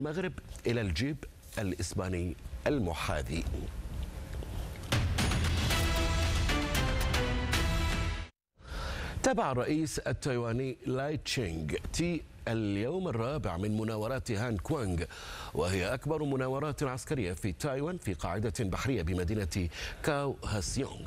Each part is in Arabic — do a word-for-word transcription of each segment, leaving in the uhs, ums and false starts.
المغرب إلى الجيب الإسباني المحاذي. تابع الرئيس التايواني لاي تشينغ تي اليوم الرابع من مناورات هان كوانغ، وهي أكبر مناورات عسكرية في تايوان في قاعدة بحرية بمدينة كاو هاسيونغ.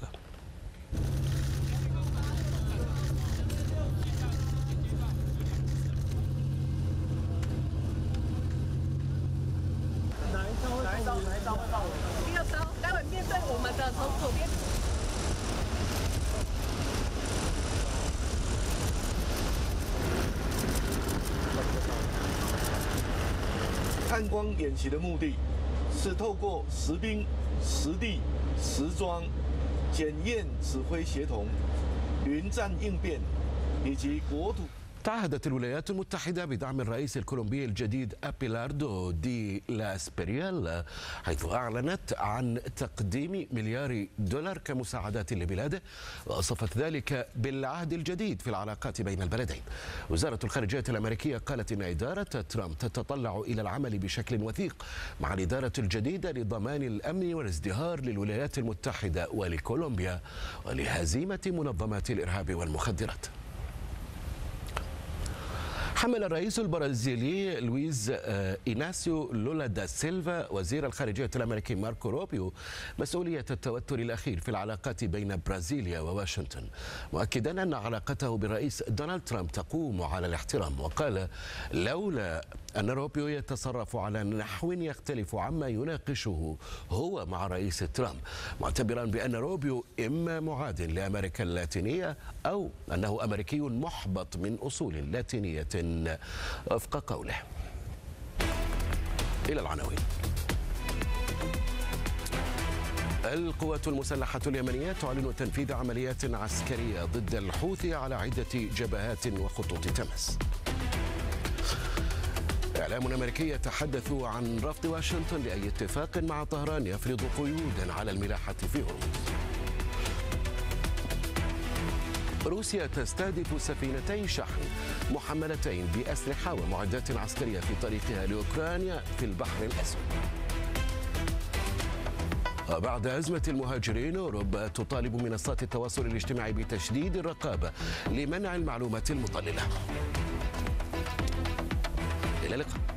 汉光演习的目的是透过实兵、实地、实装、检验、指挥协同、云战应变以及国土。 تعهدت الولايات المتحدة بدعم الرئيس الكولومبي الجديد أبيلاردو دي لاسبريال، حيث أعلنت عن تقديم مليار دولار كمساعدات لبلاده، ووصفت ذلك بالعهد الجديد في العلاقات بين البلدين. وزارة الخارجية الأمريكية قالت إن إدارة ترامب تتطلع إلى العمل بشكل وثيق مع الإدارة الجديدة لضمان الأمن والازدهار للولايات المتحدة ولكولومبيا ولهزيمة منظمات الإرهاب والمخدرات. حمل الرئيس البرازيلي لويز إيناسيو لولا دا سيلفا وزير الخارجية الأمريكي ماركو روبيو مسؤولية التوتر الأخير في العلاقات بين برازيليا وواشنطن، مؤكدا أن علاقته بالرئيس دونالد ترامب تقوم على الاحترام. وقال لولا أن روبيو يتصرف على نحو يختلف عما يناقشه هو مع رئيس ترامب، معتبرا بأن روبيو إما معاد لأمريكا اللاتينية أو أنه أمريكي محبط من أصول لاتينية وفق قوله. إلى العناوين. القوات المسلحة اليمنية تعلن تنفيذ عمليات عسكرية ضد الحوثي على عدة جبهات وخطوط تماس. إعلام أمريكي يتحدث عن رفض واشنطن لأي اتفاق مع طهران يفرض قيودا على الملاحة في هرمز. روسيا تستهدف سفينتي شحن محملتين بأسلحة ومعدات عسكرية في طريقها لأوكرانيا في البحر الأسود. وبعد أزمة المهاجرين، أوروبا تطالب منصات التواصل الاجتماعي بتشديد الرقابة لمنع المعلومات المضللة. إلى اللقاء.